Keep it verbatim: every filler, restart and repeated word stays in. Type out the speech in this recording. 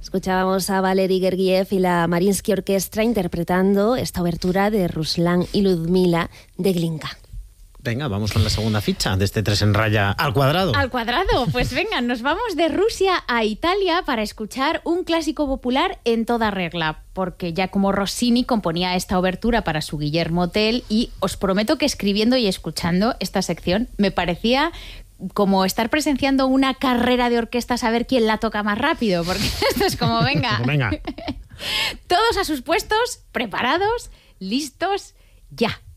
Escuchábamos a Valery Gergiev y la Mariinsky Orquestra interpretando esta obertura de Ruslan y Ludmila de Glinka. Venga, vamos con la segunda ficha de este tres en raya al cuadrado. Al cuadrado, pues venga, nos vamos de Rusia a Italia para escuchar un clásico popular en toda regla, porque ya como Rossini componía esta obertura para su Guillermo Tell, y os prometo que escribiendo y escuchando esta sección me parecía como estar presenciando una carrera de orquestas a ver quién la toca más rápido, porque esto es como, venga, venga. Todos a sus puestos, preparados, listos, ya.